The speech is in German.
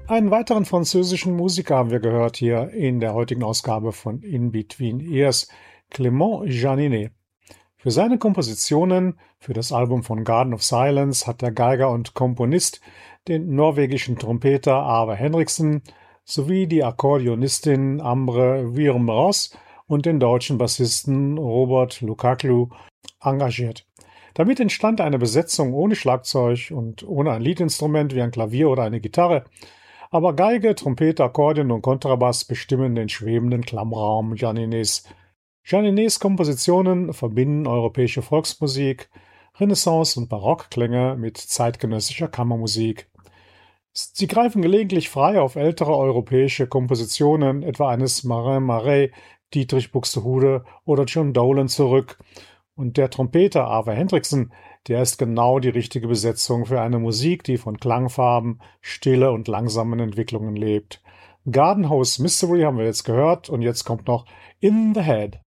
Einen weiteren französischen Musiker haben wir gehört hier in der heutigen Ausgabe von In Between Ears, Clément Janinet. Für seine Kompositionen für das Album von Garden of Silence hat der Geiger und Komponist den norwegischen Trompeter Arve Henriksen sowie die Akkordeonistin Ambre Wierenbross und den deutschen Bassisten Robert Lukaku engagiert. Damit entstand eine Besetzung ohne Schlagzeug und ohne ein Leadinstrument wie ein Klavier oder eine Gitarre, aber Geige, Trompete, Akkordeon und Kontrabass bestimmen den schwebenden Klammraum Janinets. Janinets Kompositionen verbinden europäische Volksmusik, Renaissance- und Barockklänge mit zeitgenössischer Kammermusik. Sie greifen gelegentlich frei auf ältere europäische Kompositionen, etwa eines Marin Marais, Dietrich Buxtehude oder John Dolan zurück. Und der Trompeter Arve Hendriksen, der ist genau die richtige Besetzung für eine Musik, die von Klangfarben, Stille und langsamen Entwicklungen lebt. Garden House Mystery haben wir jetzt gehört und jetzt kommt noch In the Head.